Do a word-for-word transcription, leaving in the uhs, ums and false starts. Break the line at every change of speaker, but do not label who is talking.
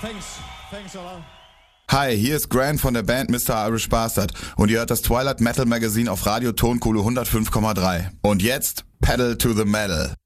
Thanks. Thanks a lot.
Hi, hier ist Grant von der Band Mister Irish Bastard und ihr hört das Twilight Metal Magazine auf Radio Tonkohle hundertfünf Komma drei. Und jetzt Pedal to the Metal.